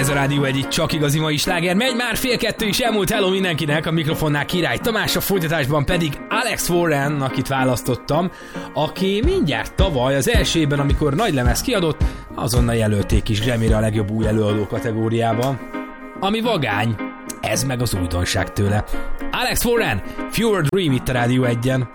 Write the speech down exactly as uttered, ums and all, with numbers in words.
Ez a Rádió egy csak igazi mai sláger. Megy már fél kettő is elmúlt. Hello mindenkinek, a mikrofonnál Király Tamás, a folytatásban pedig Alex Warren, akit választottam, aki mindjárt tavaly az első évben, amikor nagy lemez kiadott, azonnal jelölték is Grammy-re a legjobb új előadó kategóriában. Ami vagány, ez meg az újdonság tőle. Alex Warren, Fewer Dream itt a Rádió egyen.